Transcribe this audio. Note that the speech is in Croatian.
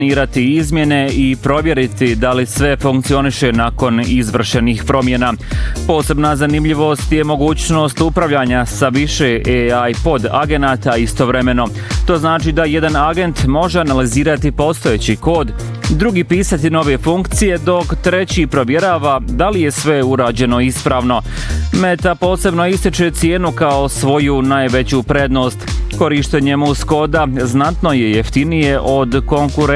planirati izmjene i provjeriti da li sve funkcioniše nakon izvršenih promjena. Posebna zanimljivost je mogućnost upravljanja sa više AI pod agenata istovremeno. To znači da jedan agent može analizirati postojeći kod, drugi pisati nove funkcije, dok treći provjerava da li je sve urađeno ispravno. Meta posebno ističe cijenu kao svoju najveću prednost. Korištenje Muscoda znatno je jeftinije od konkurencije